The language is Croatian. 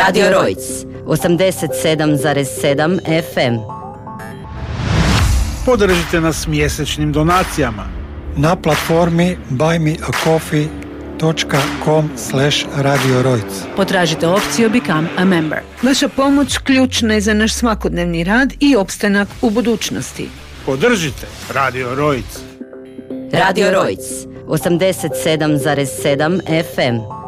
Radio Rojc, 87,7 FM. Podržite nas mjesečnim donacijama na platformi buymeacoffee.com/Radio Rojc. Potražite opciju Become a Member. Vaša pomoć ključna je za naš svakodnevni rad i opstanak u budućnosti. Podržite Radio Rojc. Radio Rojc, 87,7 FM.